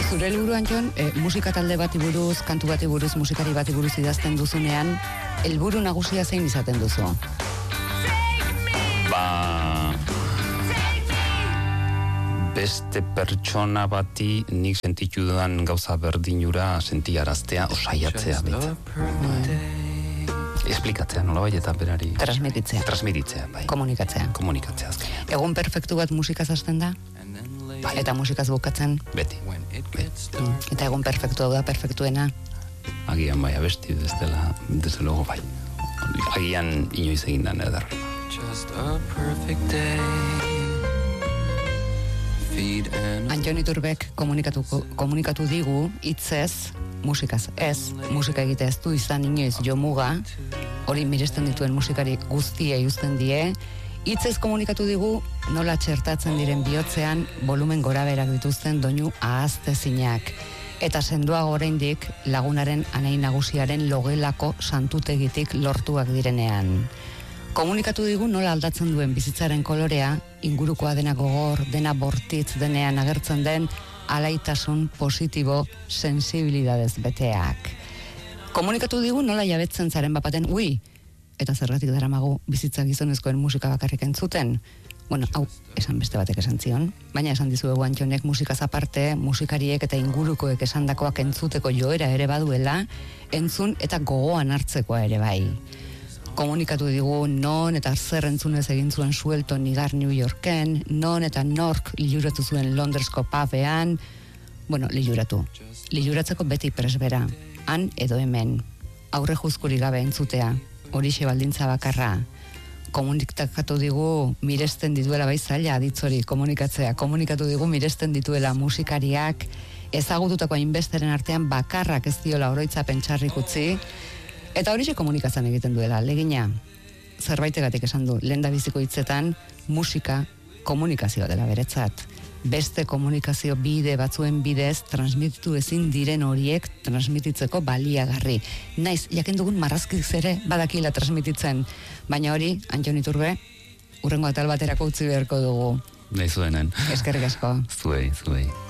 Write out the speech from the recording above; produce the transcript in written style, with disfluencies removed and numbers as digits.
Zure helburuan, Jon, musika talde bati buruz, kantu bati buruz, musikari bati buruz idazten duzunean, helburu nagusia zein izaten duzu? Beste pertsona bati nik sentitu dudan gauza berdinura sentiaraztea, osaiatzea esplikatzea, nolabait eta berari... Transmititzea, bai. Komunikatzea. Egun perfektu bat musikaz hasten da? Bai. Eta musikaz bukatzen? Beti. Eta egun perfektu da, perfektuena? Agian bai, abesti desde luego bai. Agian inoiz egin da eder. Antxon Iturbek komunikatu digu hitzez, musikaz ez, musika egite ez du izan inoiz jomuga, hori miresten dituen musikari guztiei uzten die, hitzez komunikatu digu nola txertatzen diren bihotzean volumen goraberak dituzten doinu ahaztezinak. Eta sendoago oraindik lagunaren anai nagusiaren logelako santutegitik lortuak direnean. Komunikatu digu nola aldatzen duen bizitzaren kolorea, ingurukoa dena gogor, dena bortitz denean agertzen den alaitasun positibo sensibilidadez beteak. Komunikatu digu nola jabetzen zaren bapaten, eta zergatik daramagu bizitza gizonezkoen musika bakarrik entzuten. Bueno, hau, esan beste batek esan zion, baina esan dizuegu Antxonek musikaz aparte, musikariek eta ingurukoek esandakoak entzuteko joera ere baduela, entzun eta gogoan hartzekoa ere bai. Komunikatu digu non eta zer entzunez egin zuen suelto nigar New Yorken, non eta nork liluratu zuen Londresko pubean, liluratzeko beti presbera, han edo hemen, aurre juzkuri gabe entzutea, horixe baldintza bakarra. Komunikatu digu miresten dituela bai zaila aditzori komunikatzea, komunikatu digu miresten dituela musikariak, ezagututako hainbesteren artean bakarrak ez diola oroitzapen txarrik utzi, eta horixe komunikatzen egiten duela, legina, zerbaitegatik esan du, lehendabiziko hitzetan, musika komunikazioa dela beretzat. Beste komunikazio bide batzuen bidez transmititu ezin diren horiek transmititzeko baliagarri. Naiz, jakin dugun marrazkiz ere badakila transmititzen, baina hori, Antxon Iturbe, urrengo atal baterako utzi beharko dugu. Nahi zuenen. Eskerrik asko. Zuei.